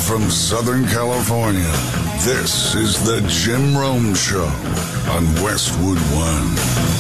from Southern California, this is the Jim Rome Show on Westwood One.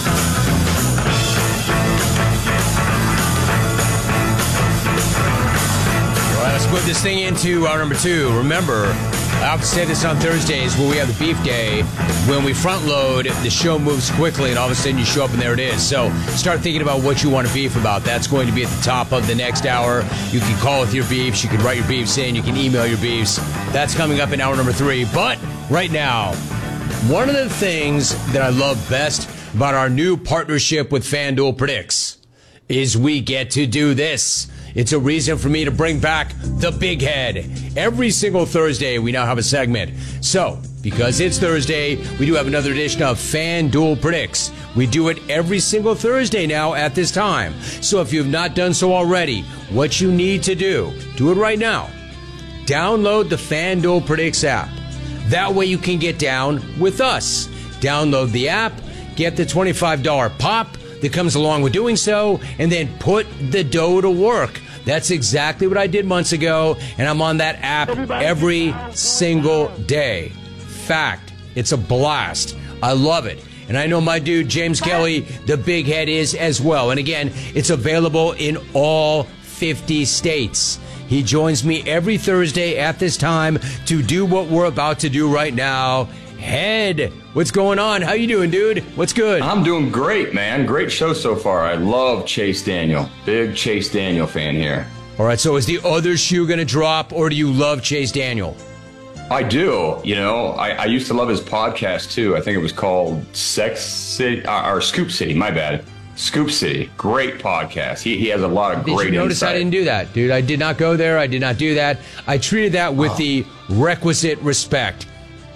All right, let's move this thing into hour number 2. Remember, I have to say this on Thursdays when we have the beef day. When we front load, the show moves quickly, and all of a sudden you show up and there it is. So start thinking about what you want to beef about. That's going to be at the top of the next hour. You can call with your beefs. You can write your beefs in. You can email your beefs. That's coming up in hour number 3. But right now, one of the things that I love best about our new partnership with FanDuel Predicts is we get to do this. It's a reason for me to bring back the Big Head. Every single Thursday, we now have a segment. So, because it's Thursday, we do have another edition of FanDuel Predicts. We do it every single Thursday now at this time. So if you've not done so already, what you need to do it right now. Download the FanDuel Predicts app. That way you can get down with us. Download the app, get the $25 pop that comes along with doing so, and then put the dough to work. That's exactly what I did months ago, and I'm on that app every single day. Fact, it's a blast. I love it. And I know my dude, James Kelly, the Big Head, is as well. And again, it's available in all 50 states. He joins me every Thursday at this time to do what we're about to do right now. Head, what's going on? How you doing, dude? What's good? I'm doing great, man. Great show so far. I love Chase Daniel. Big Chase Daniel fan here. All right, so is the other shoe going to drop, or do you love Chase Daniel? I do. You know, I used to love his podcast, too. I think it was called Sex City, or Scoop City, my bad. Scoop City. Great podcast. He has a lot of great insight. Did you notice I didn't do that, dude? I did not go there. I did not do that. I treated that with the requisite respect.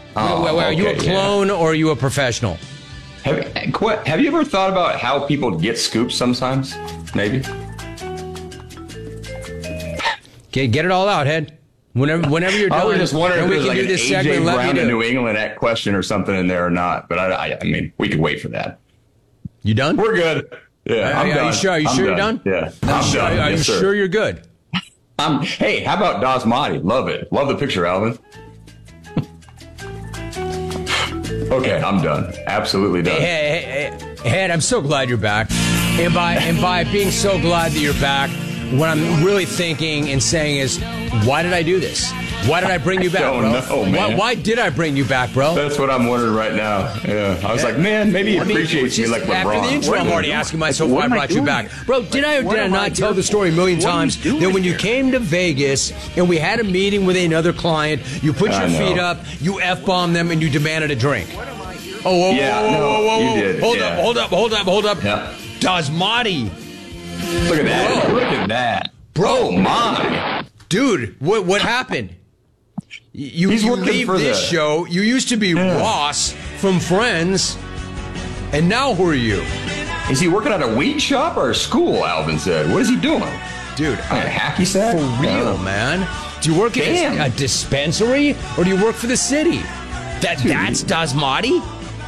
Are you a clone or are you a professional? Have you ever thought about how people get scooped sometimes? Maybe. Okay, get it all out, Head. Whenever you're done, I was just wondering if we there's can like do this an segment. AJ Brown to New England question or something in there or not. But I mean, we could wait for that. You done? We're good. Yeah, I'm done. Are you sure? Are you sure you're done? Yeah, I'm done. Are you sure you're good? Hey, how about Dasmati? Love it. Love the picture, Alvin. Okay, I'm done. Absolutely done. Hey, Head, I'm so glad you're back. And by being so glad that you're back, what I'm really thinking and saying is, why did I do this? Why did I bring you back, bro? Know, man. Why did I bring you back, bro? That's what I'm wondering right now. Yeah, I was like, man, maybe he appreciates me like LeBron. After the intro, I'm already asking myself why I brought you back. Bro, did I or did I not tell the story a million times that when you came to Vegas and we had a meeting with another client, you put your feet up, you F-bombed them, and you demanded a drink? Whoa, you did. Hold up. Yeah. Dasmati. Look at that. Bro. Look at that. Bro, oh, my. Dude, what happened? You leave this show. You used to be Ross from Friends, and now who are you? Is he working at a weed shop or a school, Alvin said? What is he doing? Dude, a hacky sack? For real, man. Do you work at a dispensary, or do you work for the city? That's Dasmati?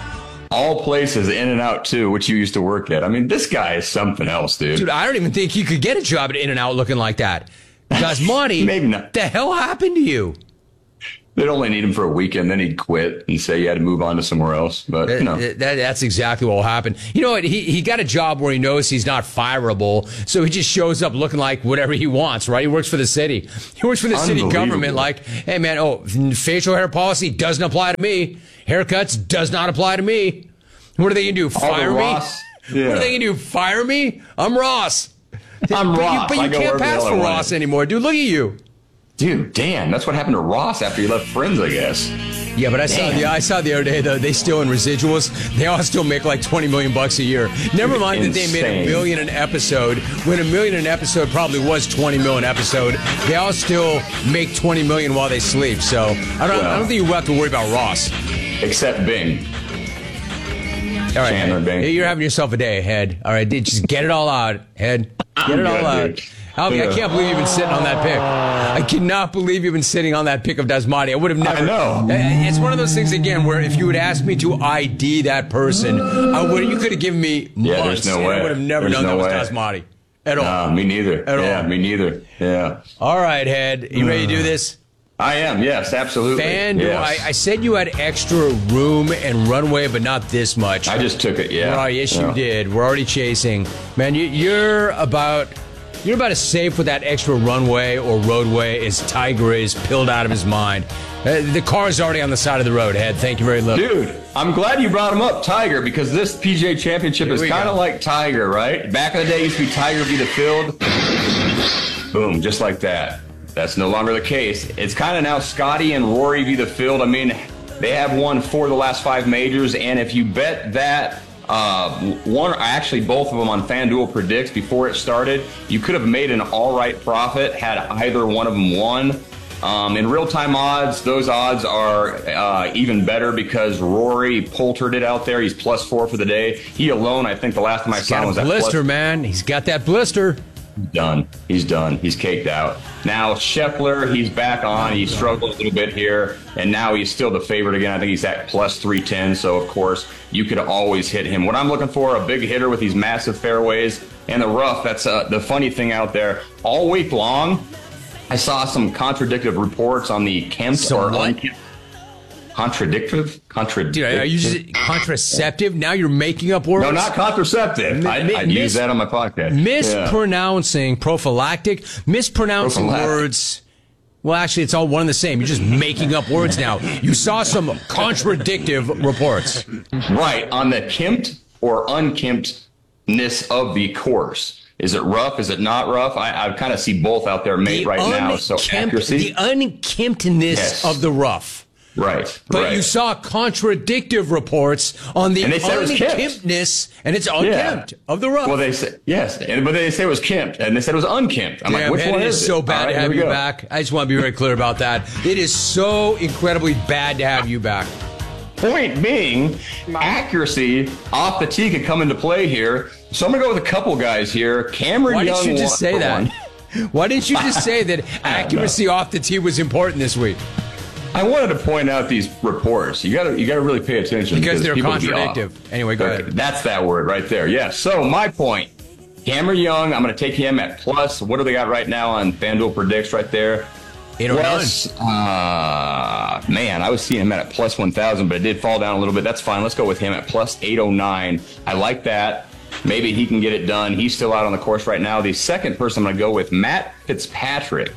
All places, In and Out too, which you used to work at. I mean, this guy is something else, dude. Dude, I don't even think you could get a job at In and Out looking like that. Dasmati, maybe not. The hell happened to you? They'd only need him for a weekend, then he'd quit and say he had to move on to somewhere else. But you know, that's exactly what will happen. You know what? He got a job where he knows he's not fireable, so he just shows up looking like whatever he wants. Right? He works for the city. He works for the city government. Like, hey man, facial hair policy doesn't apply to me. Haircuts does not apply to me. What are they gonna do? Fire me? Yeah. What are they gonna do? Fire me? I'm Ross. I'm Ross. But you can't pass for Ross anymore, dude. Look at you. Dude, damn, that's what happened to Ross after he left Friends, I guess. Yeah, but I saw the other day, though, they still in residuals. They all still make like $20 million a year. Never mind that they made $1 million an episode. When $1 million an episode probably was $20 million an episode, they all still make $20 million while they sleep. So I don't think you have to worry about Ross. Except Bing. All right, Chandler Bing. You're having yourself a day, Head. All right, just get it all out, Head. Get it all out. Dude. Alvin, I can't believe you've been sitting on that pic. I cannot believe you've been sitting on that pic of Dasmati. I would have never. I know. It's one of those things, again, where if you had asked me to ID that person, you could have given me months. Yeah, there's no way. I would have never known that was Dasmati. At all. Me neither. At all. Me neither. Yeah. All right, Head. You ready to do this? I am, yes, absolutely. FanDuel, yes. I said you had extra room and runway, but not this much. I just took it, yeah. Oh, yes, you did. We're already chasing. Man, you're about as safe with that extra runway or roadway as Tiger is pilled out of his mind. The car is already on the side of the road, Head. Thank you very much. Dude, I'm glad you brought him up, Tiger, because this PGA Championship is kind of like Tiger, right? Back in the day, it used to be Tiger v. the field. Boom, just like that. That's no longer the case. It's kind of now Scotty and Rory v. the field. I mean, they have won 4 of the last 5 majors, and if you bet that both of them on FanDuel predicts before it started, you could have made an all right profit had either one of them won. In real-time odds, those odds are even better because Rory Poultered it out there. He's +4 for the day. He alone, I think the last time I saw him was at blister, man. He's got that blister. Done. He's done. He's caked out. Now, Scheffler, he's back on. He struggled a little bit here, and now he's still the favorite again. I think he's at +310, so, of course, you could always hit him. What I'm looking for, a big hitter with these massive fairways and the rough. That's the funny thing out there. All week long, I saw some contradictory reports on the Kempt or unkempt. Contradictive? Dude, are you just contraceptive? Now you're making up words? No, not contraceptive. I'd use that on my podcast. Mispronouncing, prophylactic, mispronouncing words. Well, actually, it's all one and the same. You're just making up words now. You saw some contradictive reports. Right, on the kempt or unkemptness of the course. Is it rough? Is it not rough? I kind of see both out there made right now. So accuracy. The unkemptness of the rough. Right. But you saw contradictive reports on the unkemptness, and it's unkempt of the rough. Well, they say, yes, but they say it was kempt, and they said it was unkempt. I'm like, which one is it? It is so bad to have you back. I just want to be very clear about that. It is so incredibly bad to have you back. Point being, accuracy off the tee could come into play here. So I'm going to go with a couple guys here. Cameron Young. Why didn't you just say that? Why didn't you just say that accuracy off the tee was important this week? I wanted to point out these reports. You got to really pay attention because they're contradictive. Anyway, go ahead. That's that word right there. Yeah. So my point, Cameron Young. I'm going to take him at plus. What do they got right now on FanDuel predicts right there? 809. Man, I was seeing him at plus 1,000, but it did fall down a little bit. That's fine. Let's go with him at plus 809. I like that. Maybe he can get it done. He's still out on the course right now. The second person I'm going to go with, Matt Fitzpatrick.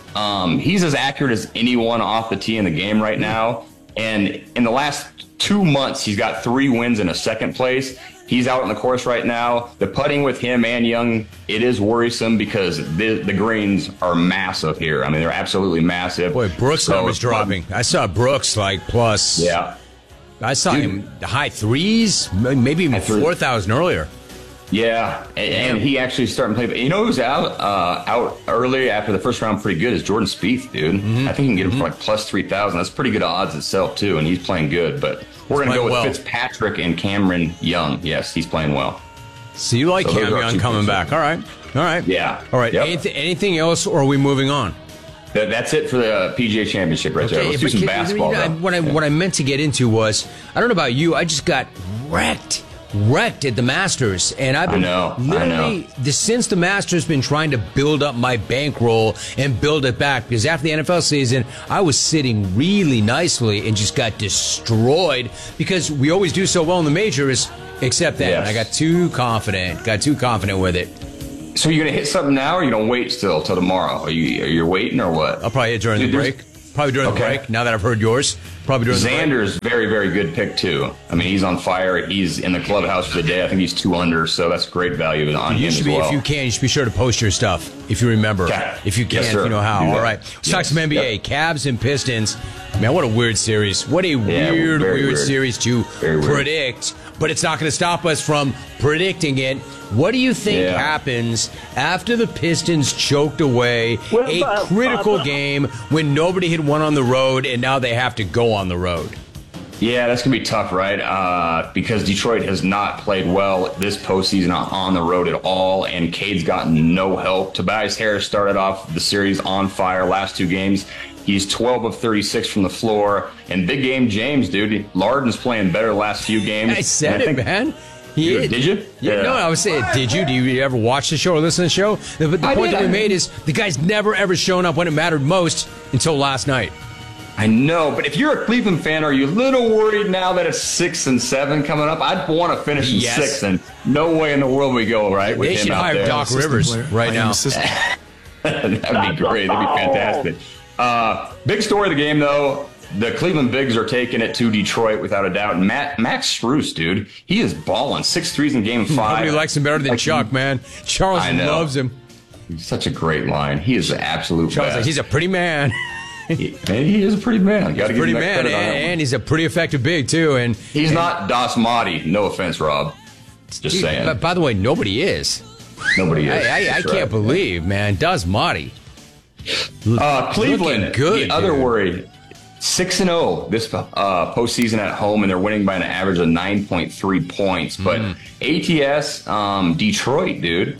He's as accurate as anyone off the tee in the game right now. And in the last 2 months, he's got 3 wins in a second place. He's out on the course right now. The putting with him and Young, it is worrisome because the greens are massive here. I mean, they're absolutely massive. Boy, Brooks' numbers dropping. I saw Brooks like plus. Yeah. I saw him the high 3s, maybe even 4,000 earlier. Yeah, and he actually starting to play. You know who's out early after the first round pretty good is Jordan Spieth, dude. I think you can get him for like plus 3,000. That's pretty good odds itself, too, and he's playing good. But we're going to go with Fitzpatrick and Cameron Young. Yes, he's playing well. So you like Cam Young coming back. All right. Yeah. All right. Yep. Anything else, or are we moving on? That's it for the PGA Championship right there. Let's do some basketball. What I meant to get into was, I don't know about you, I just got wrecked at the Masters, and I've been literally since the Masters been trying to build up my bankroll and build it back, because after the NFL season I was sitting really nicely and just got destroyed because we always do so well in the majors, except that I got too confident with it. So you're gonna hit something now, or you don't wait till tomorrow? Are you waiting or what? I'll probably hit during the break. Probably during the break, now that I've heard yours. Probably during Xander's very, very good pick, too. I mean, he's on fire. He's in the clubhouse for the day. I think he's 2 under, so that's great value on him as well. If you can, you should be sure to post your stuff, if you remember. If you can, if you know how. All right. Let's talk some NBA. Cavs and Pistons. Man, what a weird series. What a weird series to predict. But it's not going to stop us from predicting it. What do you think happens after the Pistons choked away a critical game when nobody had won on the road and now they have to go on the road? Yeah, that's going to be tough, right? Because Detroit has not played well this postseason on the road at all, and Cade's gotten no help. Tobias Harris started off the series on fire last 2 games. He's 12 of 36 from the floor. And big game James, dude. Larden's playing better the last few games. I said it, man. Did you? Yeah. No, I was saying, did you? Do you ever watch the show or listen to the show? The point that we made is the guy's never, ever shown up when it mattered most until last night. I know, but if you're a Cleveland fan, are you a little worried now that it's 6 and 7 coming up? I'd want to finish in 6, and no way in the world we go, right? They should hire Doc Rivers right now. That'd be great. That'd be fantastic. Big story of the game, though. The Cleveland Bigs are taking it to Detroit without a doubt. And Max Strus, dude, he is balling. 6 threes in Game 5. Nobody likes him better than Chuck, man. Charles loves him. He's such a great line. He is the absolute Charles, best. He's a pretty man. He is a pretty man. He's a pretty man, and he's a pretty effective big, too. And he's not Das Madi. No offense, Rob. Just saying. But by the way, nobody is. Nobody is. I can't believe, man. Das Madi. Cleveland, good, the other worry. 6-0 this postseason at home, and they're winning by an average of 9.3 points. But ATS, Detroit, dude,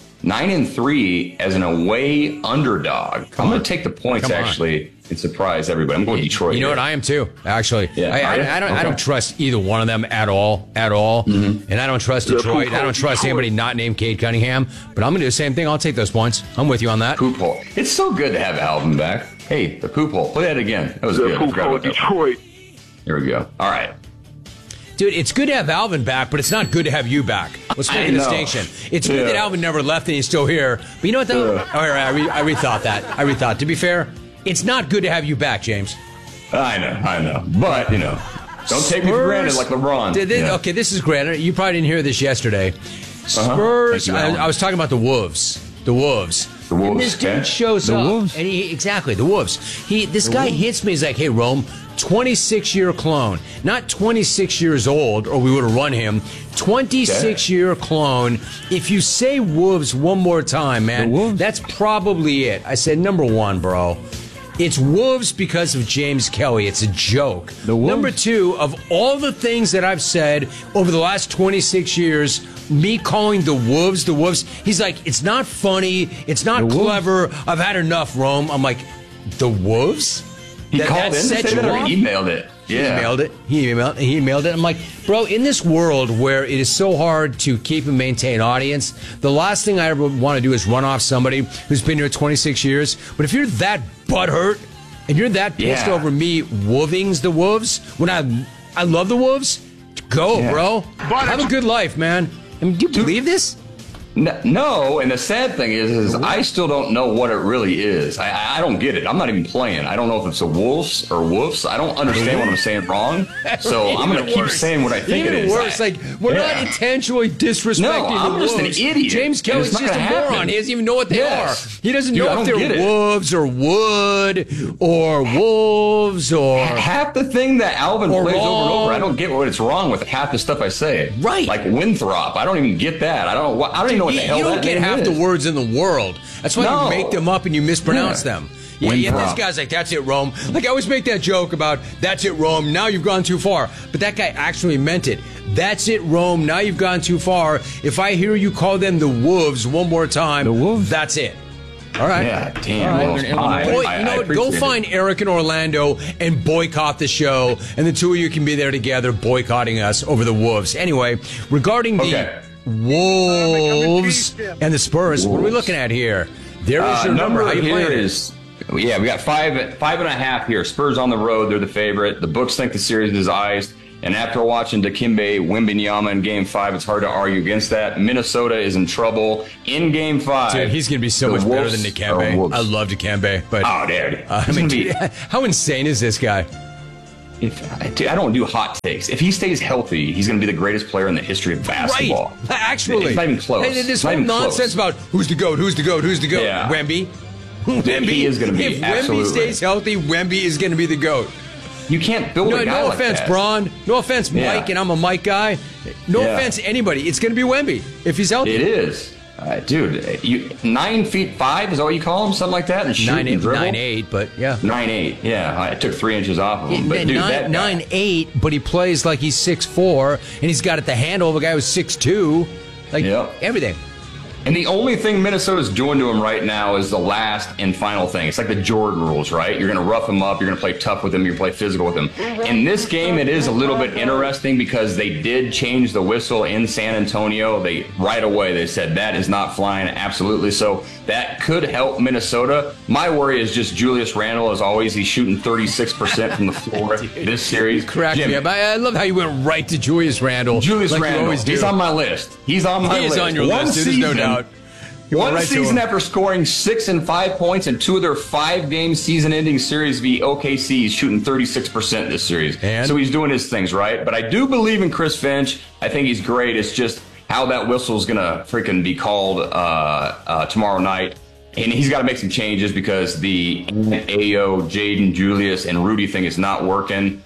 9-3 as an away underdog. I'm going to take the points actually and surprise everybody. I'm going Detroit. You know what? I am too. Actually, yeah, I don't trust either one of them at all, and I don't trust Detroit. I don't trust anybody not named Cade Cunningham. But I'm going to do the same thing. I'll take those points. I'm with you on that. Poop hole. It's so good to have Alvin back. Hey, the poop hole. Play that again. That was good. Poop hole, Detroit. Here we go. All right. Dude, it's good to have Alvin back, but it's not good to have you back. Let's make a distinction. It's good that Alvin never left and he's still here. But you know what, though? All right, I rethought that. To be fair, it's not good to have you back, James. I know. But, don't take me for granted like LeBron. Okay, this is granted. You probably didn't hear this yesterday. Spurs, I was talking about the Wolves. The Wolves. And this dude shows up. Wolves? And the Wolves. This guy hits me. He's like, hey, Rome, 26-year clone. Not 26 years old, or we would have run him. 26-year clone. If you say Wolves one more time, man, that's probably it. I said, number one, bro. It's Wolves because of James Kelly. It's a joke. Number two, of all the things that I've said over the last 26 years, me calling the Wolves, he's like, it's not funny. It's not clever. I've had enough, Rome. I'm like, the Wolves? He called in to say that, or emailed it? Yeah. He emailed it. I'm like, bro, in this world where it is so hard to keep and maintain audience, the last thing I ever want to do is run off somebody who's been here 26 years. But if you're that butthurt and you're that pissed over me wolvings the Wolves, when I love the Wolves, go, bro. Have a good life, man. I mean, do you believe this? No, and the sad thing is I still don't know what it really is. I don't get it. I'm not even playing. I don't know if it's a wolves or woofs. I don't understand what I'm saying wrong. So I'm going to keep saying what I think it is. Even worse, we're not intentionally disrespecting the Wolves. I'm just an idiot. James Kelly's just a moron. He doesn't even know what they are. He doesn't know if they're wolves or wood or wolves or... Half the thing that Alvin plays over and over, I don't get what it's wrong with half the stuff I say. Right. Like Winthrop. I don't even get that. I don't even know what the hell you don't get half the words in the world. That's why you make them up and you mispronounce them. Yeah, this guy's like, that's it, Rome. Like, I always make that joke about, that's it, Rome, now you've gone too far. But that guy actually meant it. That's it, Rome, now you've gone too far. If I hear you call them the Wolves one more time, that's it. All right. Yeah, damn. Right. Go find Eric in Orlando and boycott the show, and the two of you can be there together boycotting us over the Wolves. Anyway, regarding the Wolves and the Spurs, what are we looking at here? There is your number. How you playing it? We got 5.5 here. Spurs on the road. They're the favorite. The books think the series is iced. And after watching Dikembe Wembanyama in Game 5, it's hard to argue against that. Minnesota is in trouble in Game 5. Dude, he's going to be so much better than Dikembe. I love Dikembe. But, dude, how insane is this guy? I don't do hot takes. If he stays healthy, he's going to be the greatest player in the history of basketball. Right. Actually. It's not even close. Hey, this whole nonsense about who's the GOAT. Yeah. Wemby. He is going to be, if Wemby stays healthy, Wemby is going to be the GOAT. You can't build a guy no like offense, that. Braun. No offense, Mike, and I'm a Mike guy. No offense to anybody. It's going to be Wemby if he's healthy. It is. Dude, 9'5" is that what you call him? Something like that? And 9'8", but yeah. 9'8", yeah. I took 3 inches off of him. But dude, 9'8", but he plays like he's 6'4", and he's got at the handle of a guy who's 6'2". Like, everything. And the only thing Minnesota's doing to him right now is the last and final thing. It's like the Jordan rules, right? You're going to rough him up. You're going to play tough with him. You're going to play physical with him. In this game, it is a little bit interesting because they did change the whistle in San Antonio. Right away, they said that is not flying, absolutely. So that could help Minnesota. My worry is just Julius Randle, as always. He's shooting 36% from the floor this series. Crack me up. I love how you went right to Julius Randle. Julius Randle. He's on my list. He's on my list. He is on your list. There's no doubt. One season after scoring 6 and 5 points in 2 of their 5-game season-ending series v. OKC, he's shooting 36% this series. So he's doing his things, right? But I do believe in Chris Finch. I think he's great. It's just how that whistle's going to freaking be called tomorrow night. And he's got to make some changes because the Ayo, Jaden, Julius, and Rudy thing is not working.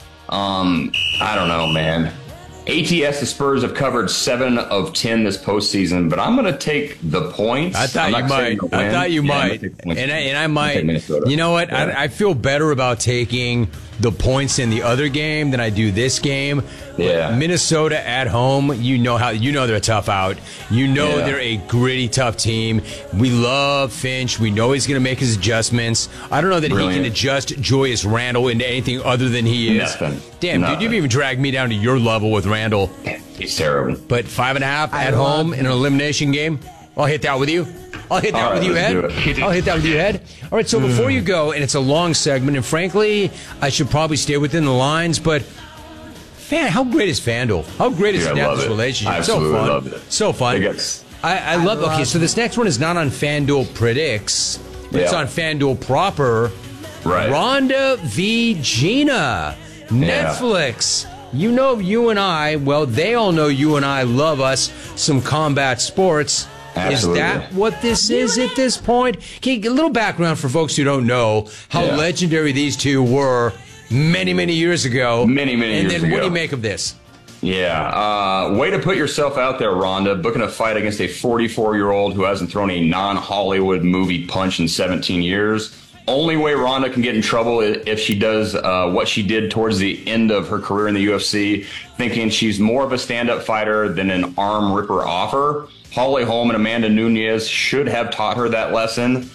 I don't know, man. ATS, the Spurs have covered 7 of 10 this postseason, but I'm going to take the points. I thought you might. And I might. You know what? Yeah. I feel better about taking the points in the other game than I do this game. Yeah. Minnesota at home, you know they're a tough out. They're a gritty, tough team. We love Finch. We know he's going to make his adjustments. I don't know that he can adjust Julius Randle into anything other than he is. Damn, dude, you've even dragged me down to your level with Randle. He's terrible. But 5.5 at home in an elimination game, I'll hit that with you. I'll hit that with you, Ed. I'll hit that with you, Ed. All right, so before you go, and it's a long segment, and frankly, I should probably stay within the lines, but how great is FanDuel? How great is this relationship? Absolutely so fun. Love it. So fun. I love it. Okay, so this next one is not on FanDuel Predicts. It's on FanDuel proper. Right. Ronda v. Gina. Netflix. You know you and I, well, they all know you and I love us some combat sports. Absolutely. Is that what this is at this point? Okay, a little background for folks who don't know how legendary these two were many, many years ago. Many years ago. And then what do you make of this? Yeah. Way to put yourself out there, Ronda, booking a fight against a 44-year-old who hasn't thrown a non-Hollywood movie punch in 17 years. Only way Ronda can get in trouble is if she does what she did towards the end of her career in the UFC, thinking she's more of a stand-up fighter than an arm ripper offer. Holly Holm and Amanda Nunes should have taught her that lesson.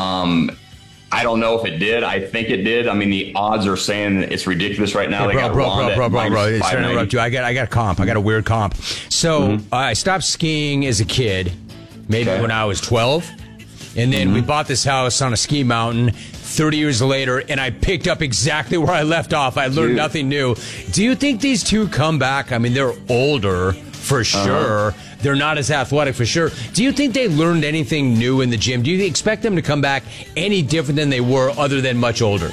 I don't know if it did. I think it did. I mean, the odds are saying it's ridiculous right now. Bro. It's trying to interrupt you. I got a comp. I got a weird comp. So I stopped skiing as a kid, maybe when I was 12. And then we bought this house on a ski mountain 30 years later, and I picked up exactly where I left off. I learned nothing new. Do you think these two come back? I mean, they're older for sure. They're not as athletic for sure. Do you think they learned anything new in the gym? Do you expect them to come back any different than they were other than much older?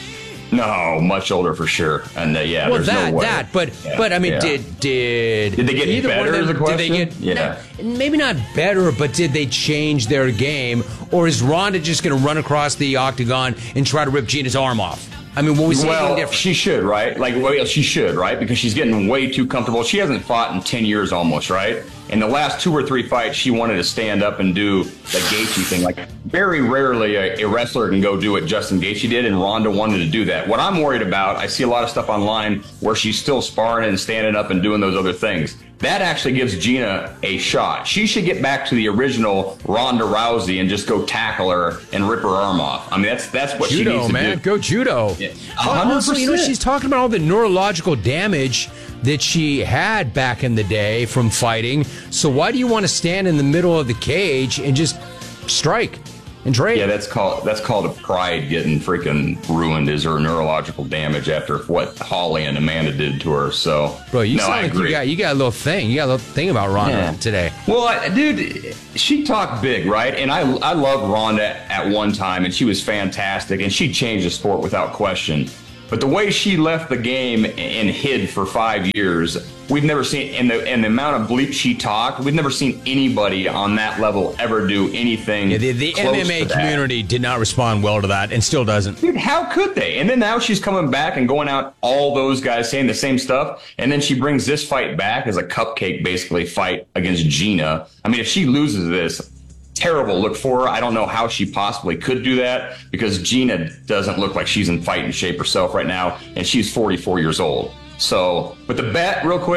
No, much older for sure. And well, there's no way. But I mean, did they get better? Is the question? Did they get maybe not better, but did they change their game, or is Ronda just going to run across the octagon and try to rip Gina's arm off? I mean, when we see anything different, she should, right? She should, right? Because she's getting way too comfortable. She hasn't fought in 10 years almost, right? In the last 2 or 3 fights, she wanted to stand up and do the Gaethje thing. Like, very rarely a wrestler can go do what Justin Gaethje did, and Ronda wanted to do that. What I'm worried about, I see a lot of stuff online where she's still sparring and standing up and doing those other things. That actually gives Gina a shot. She should get back to the original Ronda Rousey and just go tackle her and rip her arm off. I mean, that's what she needs to do. Go judo. Yeah. 100%. Also, she's talking about all the neurological damage that she had back in the day from fighting. So why do you want to stand in the middle of the cage and just strike and trade? Yeah, that's called a pride getting freaking ruined, is her neurological damage after what Holly and Amanda did to her. So, bro, you sound like you got a little thing. You got a little thing about Ronda today. Well, dude, she talked big, right? And I loved Ronda at one time, and she was fantastic, and she changed the sport without question. But the way she left the game and hid for 5 years, we've never seen, and the amount of bleep she talked, we've never seen anybody on that level ever do anything. Yeah, the MMA community did not respond well to that and still doesn't. Dude, how could they? And then now she's coming back and going out, all those guys saying the same stuff. And then she brings this fight back as a cupcake, basically, fight against Gina. I mean, if she loses this, terrible look for her. I don't know how she possibly could do that because Gina doesn't look like she's in fighting shape herself right now, and she's 44 years old. So, with the bet, real quick,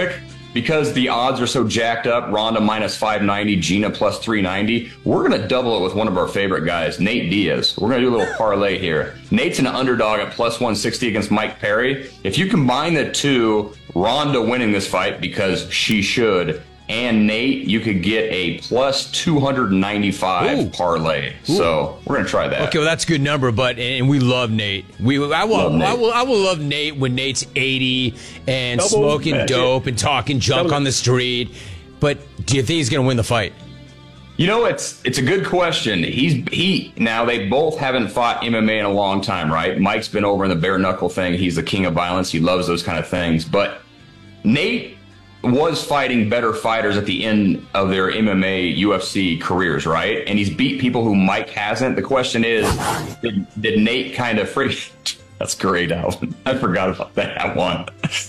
because the odds are so jacked up, Ronda minus 590, Gina plus 390, we're going to double it with one of our favorite guys, Nate Diaz. We're going to do a little parlay here. Nate's an underdog at plus 160 against Mike Perry. If you combine the two, Ronda winning this fight because she should, and Nate, you could get a plus 295 parlay. Ooh. So we're going to try that. Okay, well, that's a good number, and we love Nate. I will love Nate when Nate's 80 and smoking dope and talking junk on the street. But do you think he's going to win the fight? You know, it's a good question. Now they both haven't fought MMA in a long time, right? Mike's been over in the bare knuckle thing. He's the king of violence. He loves those kind of things. But Nate was fighting better fighters at the end of their MMA, UFC careers, right? And he's beat people who Mike hasn't. The question is, did Nate kind of freak? That's great, Alvin. I forgot about that one.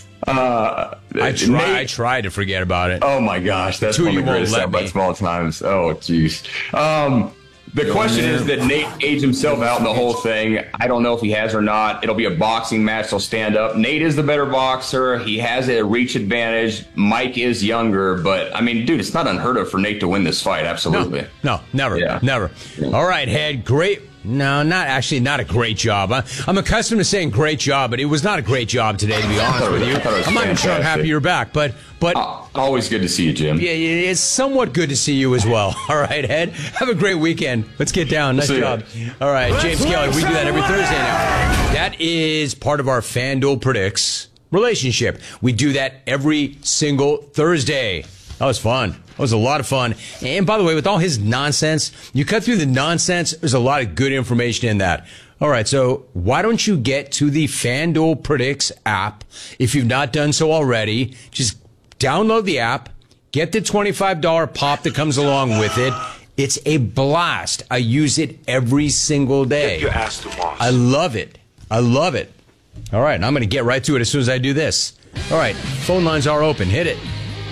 I tried to forget about it. Oh my gosh, that's one of the greatest soundbites of all times. Oh jeez. The question is, did Nate age himself out in the whole thing? I don't know if he has or not. It'll be a boxing match. They'll stand up. Nate is the better boxer. He has a reach advantage. Mike is younger. But, I mean, dude, it's not unheard of for Nate to win this fight. Absolutely. No, never. Yeah. Never. All right, Head. Great. No, not a great job. I'm accustomed to saying great job, but it was not a great job today, to be honest with you. I'm not even sure I'm happy you're back, but always good to see you, Jim. Yeah, it's somewhat good to see you as well. All right, Ed, have a great weekend. Let's get down. Nice job. All right, James Kelly, we do that every Thursday now. That is part of our FanDuel Predicts relationship. We do that every single Thursday. That was fun. That was a lot of fun. And by the way, with all his nonsense, you cut through the nonsense, there's a lot of good information in that. All right, so why don't you get to the FanDuel Predicts app if you've not done so already? Just download the app, get the $25 pop that comes along with it. It's a blast. I use it every single day. Get your ass to Mars. I love it. I love it. All right, and I'm going to get right to it as soon as I do this. All right, phone lines are open. Hit it.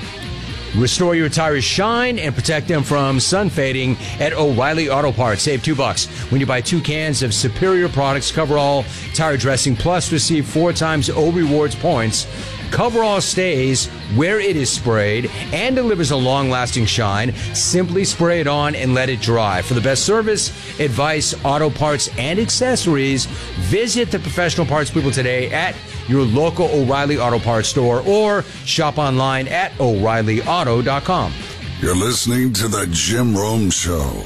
Restore your tires' shine and protect them from sun fading at O'Reilly Auto Parts. Save $2 when you buy 2 cans of superior products. Coverall tire dressing, plus receive 4 times O Rewards points. Coverall stays where it is sprayed and delivers a long-lasting shine. Simply spray it on and let it dry. For the best service, advice, auto parts, and accessories, visit the professional parts people today at your local O'Reilly Auto Parts store or shop online at O'ReillyAuto.com. You're listening to The Jim Rome Show.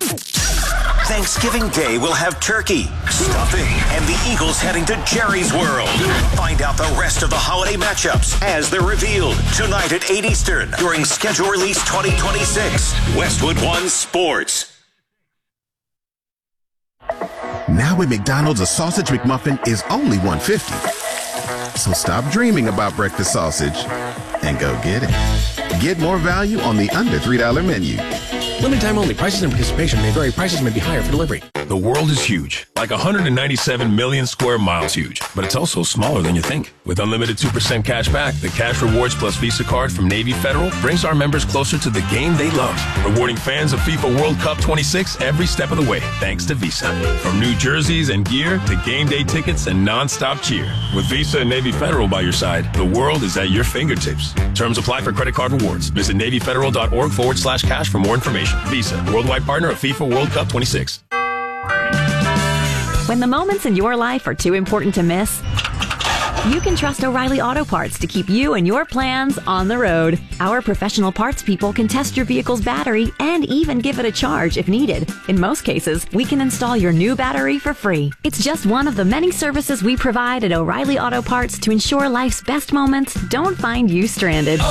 Thanksgiving Day will have turkey, stuffing, and the Eagles heading to Jerry's World. Find out the rest of the holiday matchups as they're revealed tonight at 8 Eastern during Schedule Release 2026. Westwood One Sports. Now at McDonald's, a sausage McMuffin is only $1.50. So stop dreaming about breakfast sausage and go get it. Get more value on the under $3 menu. Limited time only. Prices and participation may vary. Prices may be higher for delivery. The world is huge, like 197 million square miles huge, but it's also smaller than you think. With unlimited 2% cash back, the Cash Rewards Plus Visa card from Navy Federal brings our members closer to the game they love, rewarding fans of FIFA World Cup 26 every step of the way, thanks to Visa. From new jerseys and gear to game day tickets and non-stop cheer. With Visa and Navy Federal by your side, the world is at your fingertips. Terms apply for credit card rewards. Visit NavyFederal.org/cash for more information. Visa, worldwide partner of FIFA World Cup 26. When the moments in your life are too important to miss, you can trust O'Reilly Auto Parts to keep you and your plans on the road. Our professional parts people can test your vehicle's battery and even give it a charge if needed. In most cases, we can install your new battery for free. It's just one of the many services we provide at O'Reilly Auto Parts to ensure life's best moments don't find you stranded.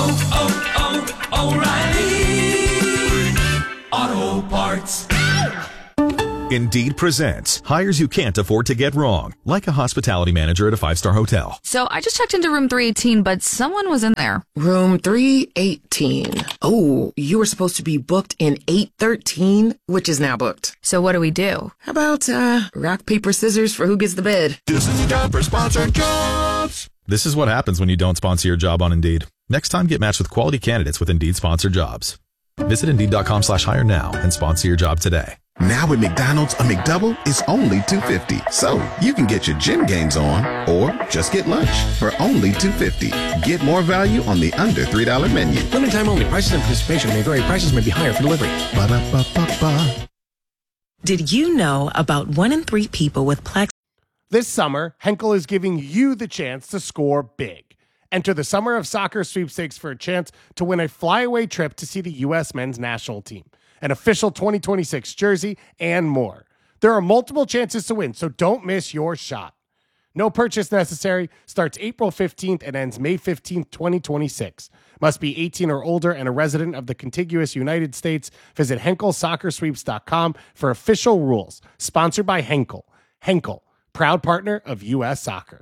O'Reilly Auto Parts. Indeed presents hires you can't afford to get wrong, like a hospitality manager at a 5-star hotel. So I just checked into room 318, but someone was in there. Room 318. Oh, you were supposed to be booked in 813, which is now booked. So what do we do? How about rock, paper, scissors for who gets the bid? This is time for sponsored jobs. This is what happens when you don't sponsor your job on Indeed. Next time, get matched with quality candidates with Indeed sponsored jobs. Visit Indeed.com/hire now and sponsor your job today. Now at McDonald's, a McDouble is only $2.50. So you can get your gym gains on or just get lunch for only $2.50. Get more value on the under $3 menu. Limited time only. Prices and participation may vary. Prices may be higher for delivery. Ba-da-ba-ba-ba. Did you know about 1 in 3 people with Plex? This summer, Henkel is giving you the chance to score big. Enter the Summer of Soccer sweepstakes for a chance to win a flyaway trip to see the U.S. men's national team, an official 2026 jersey, and more. There are multiple chances to win, so don't miss your shot. No purchase necessary. Starts April 15th and ends May 15th, 2026. Must be 18 or older and a resident of the contiguous United States. Visit HenkelSoccerSweeps.com for official rules. Sponsored by Henkel. Henkel, proud partner of U.S. Soccer.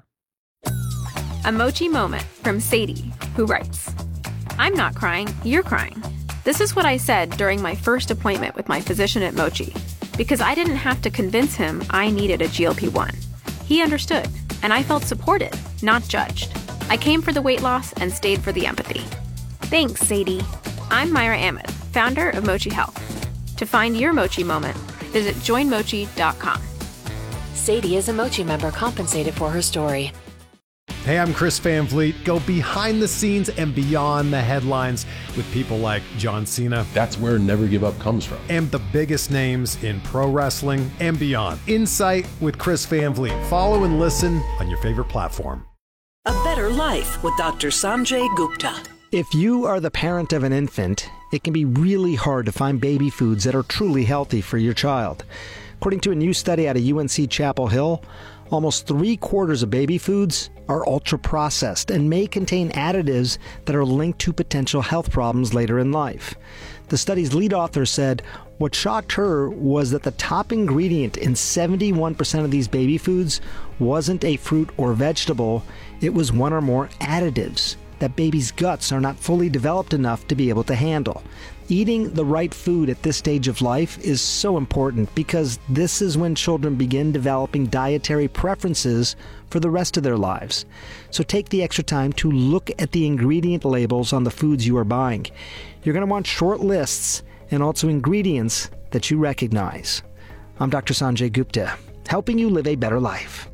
A Mochi moment from Sadie, who writes, I'm not crying, you're crying. This is what I said during my first appointment with my physician at Mochi, because I didn't have to convince him I needed a GLP-1. He understood, and I felt supported, not judged. I came for the weight loss and stayed for the empathy. Thanks, Sadie. I'm Myra Ahmed, founder of Mochi Health. To find your Mochi moment, visit joinmochi.com. Sadie is a Mochi member compensated for her story. Hey, I'm Chris Van Vliet. Go behind the scenes and beyond the headlines with people like John Cena. That's where Never Give Up comes from. And the biggest names in pro wrestling and beyond. Insight with Chris Van Vliet. Follow and listen on your favorite platform. A Better Life with Dr. Sanjay Gupta. If you are the parent of an infant, it can be really hard to find baby foods that are truly healthy for your child. According to a new study out of UNC Chapel Hill, almost 3/4 of baby foods are ultra-processed and may contain additives that are linked to potential health problems later in life. The study's lead author said what shocked her was that the top ingredient in 71% of these baby foods wasn't a fruit or vegetable, it was one or more additives that babies' guts are not fully developed enough to be able to handle. Eating the right food at this stage of life is so important because this is when children begin developing dietary preferences for the rest of their lives. So take the extra time to look at the ingredient labels on the foods you are buying. You're going to want short lists and also ingredients that you recognize. I'm Dr. Sanjay Gupta, helping you live a better life.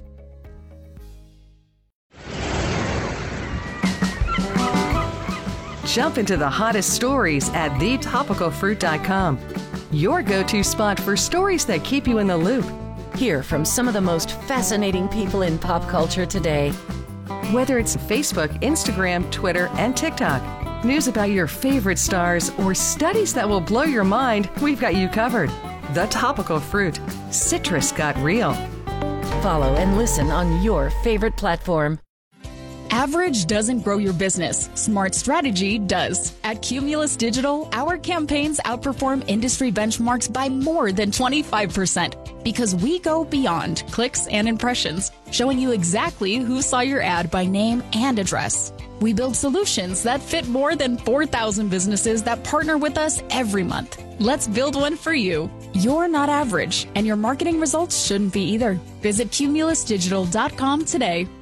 Jump into the hottest stories at thetopicalfruit.com. Your go-to spot for stories that keep you in the loop. Hear from some of the most fascinating people in pop culture today. Whether it's Facebook, Instagram, Twitter, and TikTok, news about your favorite stars, or studies that will blow your mind, we've got you covered. The Topical Fruit. Citrus got real. Follow and listen on your favorite platform. Average doesn't grow your business. Smart strategy does. At Cumulus Digital, our campaigns outperform industry benchmarks by more than 25% because we go beyond clicks and impressions, showing you exactly who saw your ad by name and address. We build solutions that fit more than 4,000 businesses that partner with us every month. Let's build one for you. You're not average, and your marketing results shouldn't be either. Visit cumulusdigital.com today.